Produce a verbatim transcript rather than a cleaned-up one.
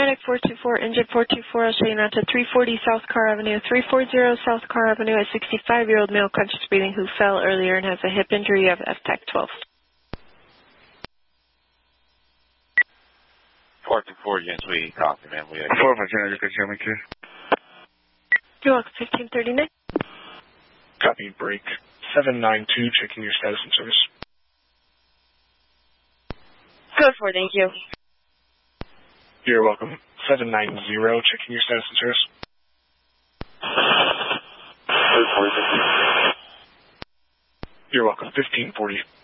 Medic four two four, Engine four two four, I'll show you now to three forty South Carr Avenue. three forty South Carr Avenue, a sixty-five-year-old male conscious breathing who fell earlier and has a hip injury of F TAC twelve. four two four, yes, we copy, man. We four five zero, you can hear me, too. You're welcome, fifteen thirty-nine. Copy, break. seven nine two, checking your status and service. Code four, thank you. You're welcome. seven nine zero, checking your status and service. Code four, thank you. You're welcome, fifteen forty.